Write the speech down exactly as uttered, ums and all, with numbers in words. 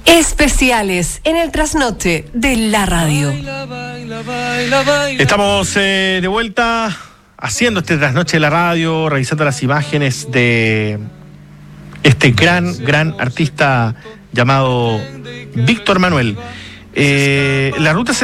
Especiales en el trasnoche de la radio. Estamos eh, de vuelta haciendo este trasnoche de la radio, revisando las imágenes de este gran, gran artista llamado Víctor Manuel. Eh, la ruta